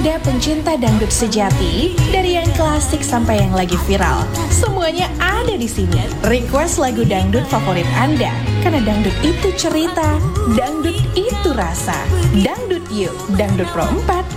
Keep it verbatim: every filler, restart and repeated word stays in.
Anda pencinta dangdut sejati, dari yang klasik sampai yang lagi viral, semuanya ada di sini. Request lagu dangdut favorit Anda, karena dangdut itu cerita, dangdut itu rasa. Dangdut Yuk, Dangdut Pro empat